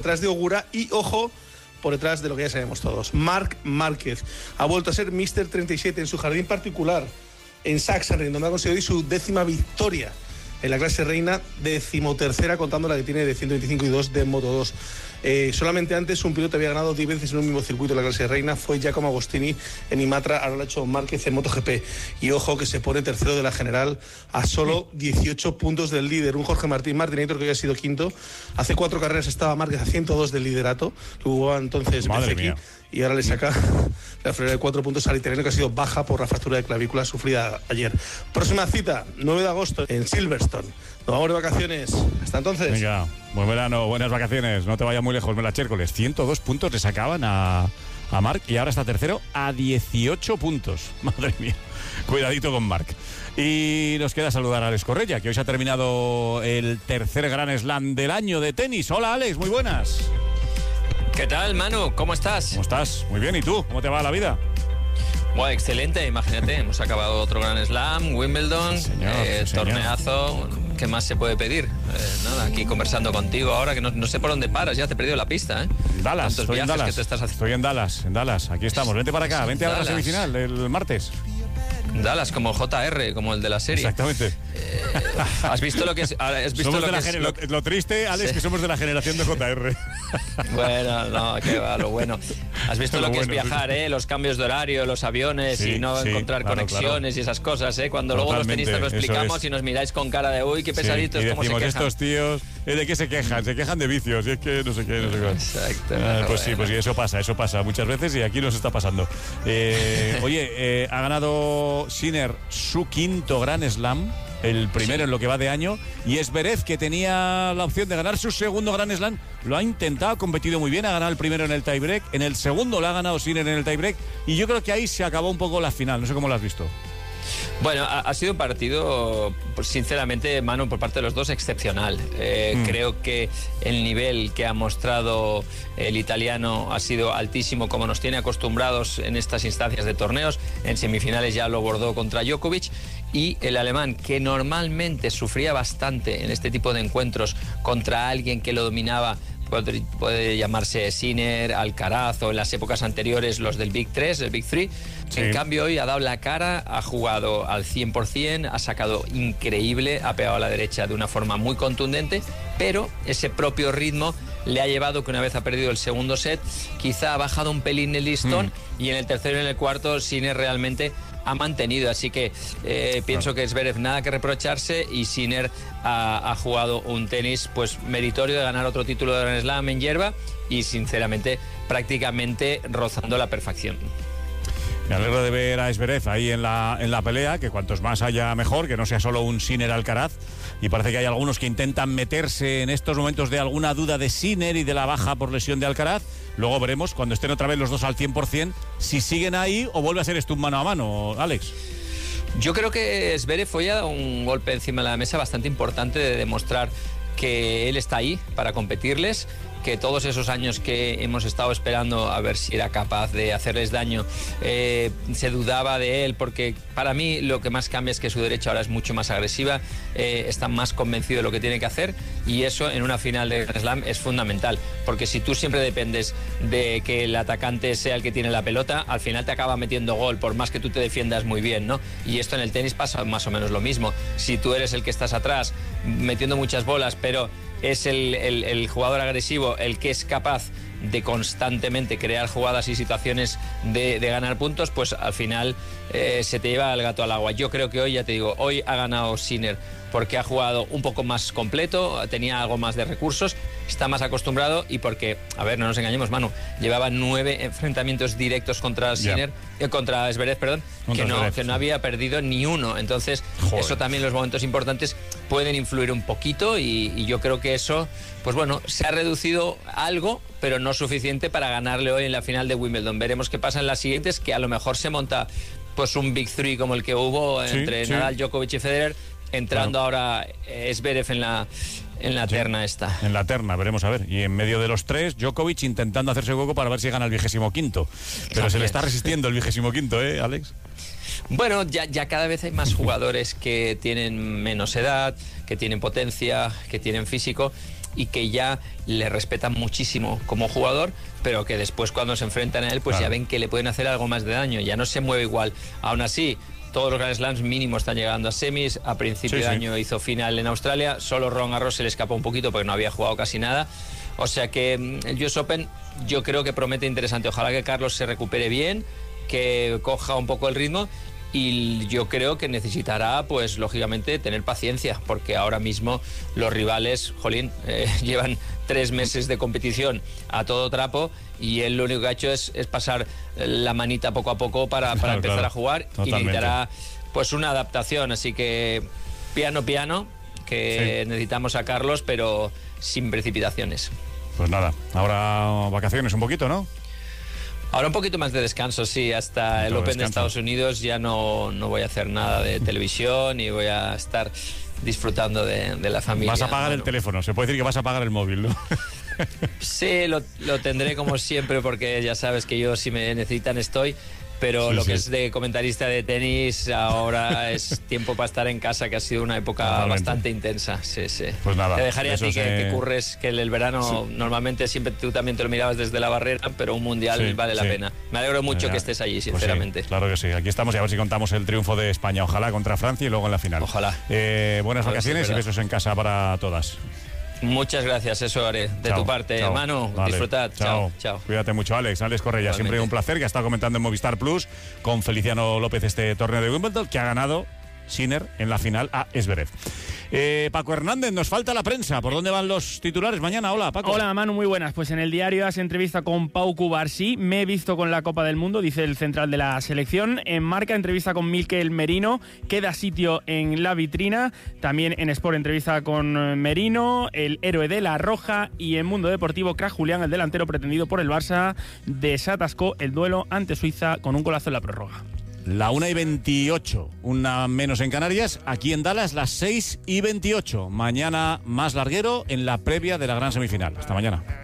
detrás de Ogura y, ojo, por detrás de lo que ya sabemos todos, Marc Márquez. Ha vuelto a ser Mr. 37 en su jardín particular, en Sachsenring, donde ha conseguido hoy su 10ª victoria en la clase reina, 13ª contando la que tiene de 125 y 2 de Moto2. Solamente antes un piloto había ganado 10 veces en un mismo circuito en la clase reina, fue Giacomo Agostini en Imatra, ahora lo ha hecho Márquez en MotoGP. Y ojo que se pone tercero de la general a solo 18 puntos del líder, un Jorge Martinator que había sido quinto. Hace 4 carreras estaba Márquez a 102 del liderato, lo jugaba entonces Bezeki, y ahora le saca la frena de 4 puntos al italiano, que ha sido baja por la fractura de clavícula sufrida ayer. Próxima cita, 9 de agosto en Silverstone. Nos vamos de vacaciones. Hasta entonces. Venga, buen verano, buenas vacaciones. No te vayas muy lejos, Mela Chércoles. 102 puntos le sacaban a Marc y ahora está tercero a 18 puntos. Madre mía. Cuidadito con Marc. Y nos queda saludar a Alex Correia, que hoy se ha terminado el tercer Gran Slam del año de tenis. Hola, Alex, muy buenas. ¿Qué tal, Manu? ¿Cómo estás? ¿Cómo estás? Muy bien, ¿y tú? ¿Cómo te va la vida? Bueno, excelente, imagínate, hemos acabado otro Gran Slam, Wimbledon, sí, señor. torneazo. ¿Qué más se puede pedir? Nada, aquí conversando contigo ahora, que no sé por dónde paras, ya te he perdido la pista, ¿eh? Dallas, estoy en Dallas. Que te estás estoy en Dallas, aquí estamos. Vente para acá, vente a la semifinal el martes. Dallas, como JR, como el de la serie. Exactamente. ¿Has visto lo que es? Lo triste, Alex, sí, que somos de la generación de JR. Bueno, no, que va, lo bueno. ¿Has visto lo que es viajar, los cambios de horario, los aviones y no encontrar conexiones y esas cosas, Cuando luego los tenistas lo explicamos y nos miráis con cara de uy, qué pesaditos, cómo se quejan. Estos tíos, ¿de qué se quejan? Se quejan de vicios, y es que no sé qué, no sé cuál. Exacto. Pues sí, eso pasa muchas veces y aquí nos está pasando. Oye, ha ganado Sinner su 5º Gran Slam, el primero en lo que va de año, y Zverev, que tenía la opción de ganar su 2º Gran Slam, lo ha intentado, ha competido muy bien, ha ganado el primero en el tiebreak, en el segundo lo ha ganado Sinner en el tiebreak, y yo creo que ahí se acabó un poco la final, no sé cómo lo has visto. Bueno, ha sido un partido, sinceramente, Manu, por parte de los dos, excepcional. Creo que el nivel que ha mostrado el italiano ha sido altísimo, como nos tiene acostumbrados en estas instancias de torneos. En semifinales ya lo bordó contra Djokovic. Y el alemán, que normalmente sufría bastante en este tipo de encuentros contra alguien que lo dominaba, puede llamarse Sinner, Alcaraz o en las épocas anteriores los del Big 3, el Big 3. Sí. En cambio hoy ha dado la cara, ha jugado al 100%, ha sacado increíble, ha pegado a la derecha de una forma muy contundente, pero ese propio ritmo le ha llevado que una vez ha perdido el segundo set, quizá ha bajado un pelín el listón y en el tercero y en el cuarto Sinner realmente ha mantenido, así que pienso que Zverev nada que reprocharse y Sinner ha jugado un tenis pues meritorio de ganar otro título de Grand Slam en hierba y sinceramente prácticamente rozando la perfección. Me alegro de ver a Zverev ahí en la pelea, que cuantos más haya mejor, que no sea solo un Sinner Alcaraz. Y parece que hay algunos que intentan meterse en estos momentos de alguna duda de Sinner y de la baja por lesión de Alcaraz. Luego veremos, cuando estén otra vez los dos al 100%, si siguen ahí o vuelve a ser esto un mano a mano, Alex. Yo creo que Zverev hoy ha dado un golpe encima de la mesa bastante importante de demostrar que él está ahí para competirles, que todos esos años que hemos estado esperando a ver si era capaz de hacerles daño, se dudaba de él, porque para mí lo que más cambia es que su derecha ahora es mucho más agresiva, está más convencido de lo que tiene que hacer y eso en una final de Grand Slam es fundamental, porque si tú siempre dependes de que el atacante sea el que tiene la pelota, al final te acaba metiendo gol, por más que tú te defiendas muy bien, ¿no? Y esto en el tenis pasa más o menos lo mismo. Si tú eres el que estás atrás metiendo muchas bolas, pero es el jugador agresivo el que es capaz de constantemente crear jugadas y situaciones de ganar puntos, pues al final se te lleva el gato al agua. Yo creo que hoy, ya te digo, hoy ha ganado Sinner porque ha jugado un poco más completo, tenía algo más de recursos, está más acostumbrado y porque, a ver, no nos engañemos, Manu, llevaba 9 enfrentamientos directos contra Sinner, contra Zverev, perdón, que no había perdido ni uno. Entonces, eso también, los momentos importantes pueden influir un poquito y yo creo que eso, pues bueno, se ha reducido algo, pero no suficiente para ganarle hoy en la final de Wimbledon. Veremos qué pasa en las siguientes, que a lo mejor se monta pues un Big 3 como el que hubo entre Nadal, Djokovic y Federer, entrando ahora Zverev en la terna esta. En la terna, veremos a ver. Y en medio de los tres, Djokovic intentando hacerse hueco para ver si gana el 25º. Pero se le está resistiendo el 25º, Alex. Bueno, ya cada vez hay más jugadores que tienen menos edad, que tienen potencia, que tienen físico. y que ya le respetan muchísimo como jugador, pero que después cuando se enfrentan a él, pues ya ven que le pueden hacer algo más de daño, ya no se mueve igual. Aún así, todos los Grand Slams mínimo están llegando a semis. A principio de año hizo final en Australia. Solo Roland Garros se le escapó un poquito porque no había jugado casi nada. O sea que el US Open yo creo que promete interesante. Ojalá que Carlos se recupere bien, que coja un poco el ritmo. Y yo creo que necesitará, pues lógicamente, tener paciencia, porque ahora mismo los rivales, llevan 3 meses de competición a todo trapo, y él lo único que ha hecho es pasar la manita poco a poco para empezar a jugar. Totalmente. Y necesitará pues una adaptación, así que piano, que necesitamos a Carlos, pero sin precipitaciones. Pues nada, ahora vacaciones un poquito, ¿no? Ahora un poquito más de descanso, sí, hasta el Open de Estados Unidos ya no voy a hacer nada de televisión y voy a estar disfrutando de la familia. Vas a apagar el teléfono, se puede decir que vas a apagar el móvil, ¿no? Sí, lo tendré como siempre, porque ya sabes que yo, si me necesitan, estoy. Pero lo que es de comentarista de tenis, ahora es tiempo para estar en casa, que ha sido una época bastante intensa. Sí. Pues nada. Te dejaría a ti que curres, que el verano normalmente siempre tú también te lo mirabas desde la barrera, pero un mundial vale la pena. Me alegro mucho que estés allí, sinceramente. Pues claro que sí. Aquí estamos y a ver si contamos el triunfo de España. Ojalá contra Francia y luego en la final. Ojalá. Buenas vacaciones y besos en casa para todas. Muchas gracias, eso haré. De tu parte, Manu, disfrutad. Chao. Cuídate mucho, Alex Correia. Igualmente. Siempre un placer, que ha estado comentando en Movistar Plus con Feliciano López este torneo de Wimbledon, que ha ganado Sinner en la final a Zverev. Paco Hernández, nos falta la prensa. ¿Por dónde van los titulares mañana? Hola, Paco. Hola, Manu, muy buenas. Pues en el diario AS entrevista con Pau Cubarsí. Me he visto con la Copa del Mundo, dice el central de la selección. En Marca, entrevista con Mikel Merino. Queda sitio en la vitrina. También en Sport, entrevista con Merino, el héroe de la Roja. Y en Mundo Deportivo, Craig Julián, el delantero pretendido por el Barça, desatascó el duelo ante Suiza con un golazo en la prórroga. La 1:28, una menos en Canarias. Aquí en Dallas, las 6:28. Mañana más larguero en la previa de la gran semifinal. Hasta mañana.